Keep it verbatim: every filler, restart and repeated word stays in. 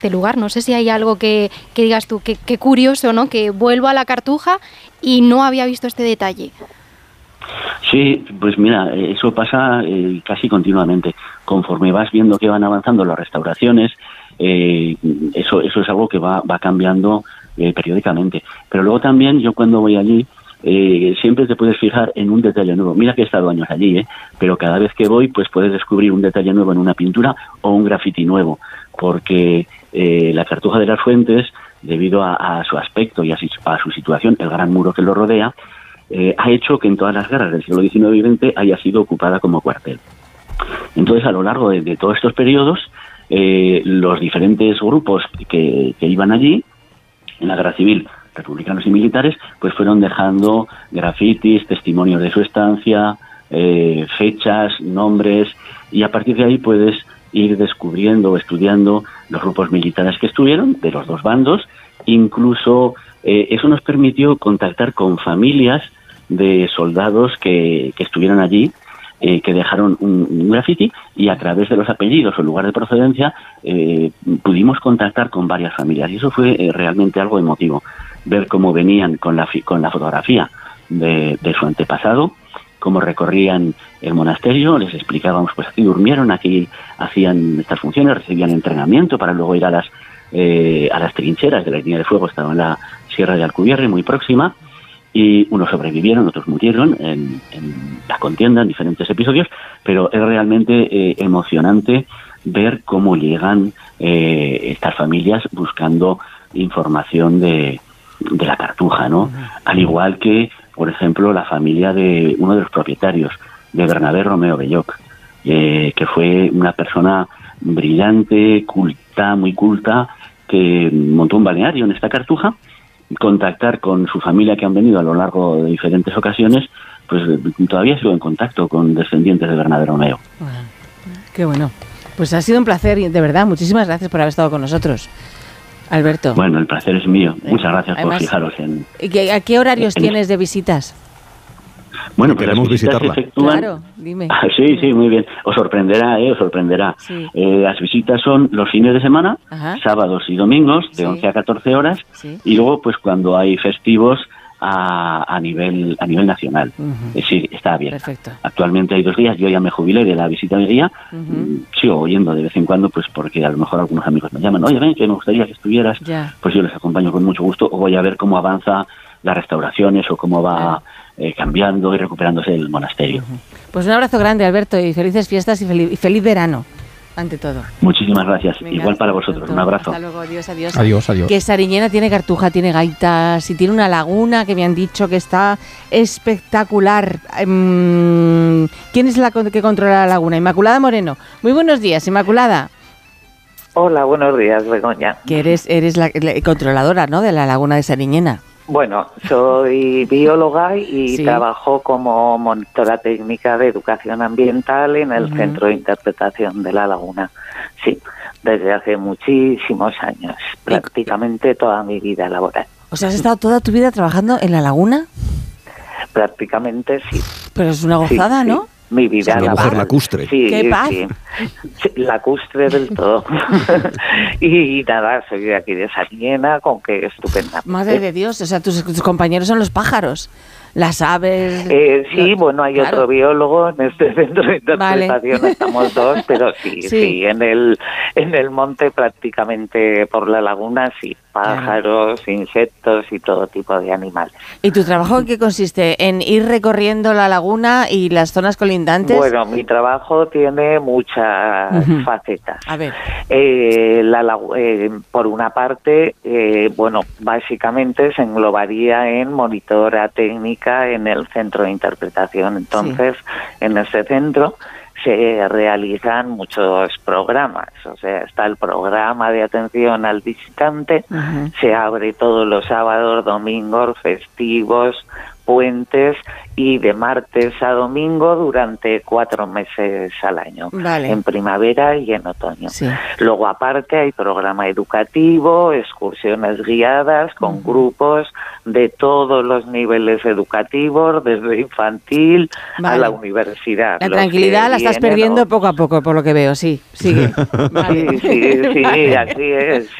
este lugar. No sé si hay algo que, que digas tú, que, que curioso, ¿no? Que vuelvo a la Cartuja y no había visto este detalle. Sí, pues mira, eso pasa eh, casi continuamente. Conforme vas viendo que van avanzando las restauraciones, eh, eso eso es algo que va, va cambiando eh, periódicamente. Pero luego también, yo cuando voy allí, eh, siempre te puedes fijar en un detalle nuevo. Mira que he estado años allí, ¿eh? Pero cada vez que voy, pues puedes descubrir un detalle nuevo en una pintura o un grafiti nuevo, porque eh, la Cartuja de las Fuentes, debido a, a su aspecto y a su, a su situación, el gran muro que lo rodea, eh, ha hecho que en todas las guerras del siglo diecinueve y veinte haya sido ocupada como cuartel. Entonces, a lo largo de, de todos estos periodos, eh, los diferentes grupos que, que iban allí, en la guerra civil, republicanos y militares, pues fueron dejando grafitis, testimonios de su estancia, eh, fechas, nombres, y a partir de ahí puedes ir descubriendo o estudiando los grupos militares que estuvieron, de los dos bandos. Incluso eh, eso nos permitió contactar con familias de soldados que, que estuvieron allí, eh, que dejaron un, un graffiti, y a través de los apellidos o lugar de procedencia eh, pudimos contactar con varias familias, y eso fue eh, realmente algo emotivo, ver cómo venían con la, con la fotografía de, de su antepasado, cómo recorrían el monasterio, les explicábamos, pues aquí durmieron, aquí hacían estas funciones, recibían entrenamiento para luego ir a las eh, a las trincheras de la línea de fuego. Estaba en la Sierra de Alcubierre, muy próxima, y unos sobrevivieron, otros murieron en, en la contienda, en diferentes episodios, pero es realmente eh, emocionante ver cómo llegan eh, estas familias buscando información de, de la Cartuja, ¿no? Uh-huh. Al igual que, por ejemplo, la familia de uno de los propietarios, de Bernabé Romeo Belloc, eh, que fue una persona brillante, culta, muy culta, que montó un balneario en esta Cartuja. Contactar con su familia, que han venido a lo largo de diferentes ocasiones, pues todavía sigo en contacto con descendientes de Bernabé Romeo. Bueno, qué bueno. Pues ha sido un placer, y de verdad, muchísimas gracias por haber estado con nosotros, Alberto. Bueno, el placer es mío. Muchas gracias. Además, por fijaros en... ¿A qué horarios en, tienes de visitas? Bueno, pues queremos visitarla. Efectúan... Claro, dime. Ah, sí, dime. sí, muy bien. Os sorprenderá, ¿eh? Os sorprenderá. Sí. Eh, las visitas son los fines de semana, Ajá. sábados y domingos, de sí. once a catorce horas, sí. y luego, pues cuando hay festivos, a, a nivel a nivel nacional. Uh-huh. Eh, sí, está abierta. Perfecto. Actualmente hay dos días. Yo ya me jubilé de la visita de guía. Uh-huh. Sigo oyendo de vez en cuando, pues porque a lo mejor algunos amigos me llaman, oye, ven, que me gustaría que estuvieras. Ya. Pues yo les acompaño con mucho gusto, o voy a ver cómo avanza las restauraciones o cómo va eh, cambiando y recuperándose el monasterio. Uh-huh. Pues un abrazo grande, Alberto, y felices fiestas y feliz, y feliz verano, ante todo. Muchísimas gracias. Venga, igual para vosotros. Alberto. Un abrazo. Hasta luego. Adiós, adiós. Adiós, adiós. Que Sariñena tiene Cartuja, tiene gaitas y tiene una laguna que me han dicho que está espectacular. Um, ¿Quién es la que controla la laguna? Inmaculada Moreno. Muy buenos días, Inmaculada. Hola, buenos días, Begoña. Que eres, eres la, la controladora, ¿no?, de la laguna de Sariñena. Bueno, soy bióloga y sí. trabajo como monitora técnica de educación ambiental en el uh-huh. Centro de Interpretación de la Laguna. Sí, desde hace muchísimos años, prácticamente toda mi vida laboral. O sea, ¿has estado toda tu vida trabajando en la laguna? Prácticamente sí. Pero es una gozada, sí, ¿no? Sí. Mi vida la mujer lacustre. Sí, ¡Qué paz! Sí. Sí, lacustre del todo. y, y nada, soy de aquí de Sariñena, con que estupenda. Madre de Dios, o sea, tus, tus compañeros son los pájaros, las aves... Eh, sí, los... bueno, hay claro. otro biólogo en este centro de interpretación, vale. Estamos dos, pero sí, sí, sí, en el en el monte prácticamente por la laguna, sí, pájaros, claro. insectos y todo tipo de animales. ¿Y tu trabajo en qué consiste? ¿En ir recorriendo la laguna y las zonas colindantes? Bueno, mi trabajo tiene muchas uh-huh. facetas. A ver. Eh, la, eh, por una parte, eh, bueno, básicamente se englobaría en monitora técnica en el centro de interpretación. Entonces, sí. en este centro se realizan muchos programas, o sea, está el programa de atención al visitante, uh-huh. se abre todos los sábados, domingos, festivos, puentes y de martes a domingo durante cuatro meses al año, vale. en primavera y en otoño. Sí. Luego aparte hay programa educativo, excursiones guiadas con uh-huh. grupos de todos los niveles educativos, desde infantil vale. a la universidad. La tranquilidad la estás perdiendo o... poco a poco, por lo que veo, sí, sigue. Vale. Sí, sí, sí, así es.